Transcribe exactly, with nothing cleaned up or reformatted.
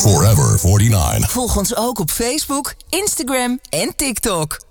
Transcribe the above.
Forever forty-nine. Volg ons ook op Facebook, Instagram en TikTok.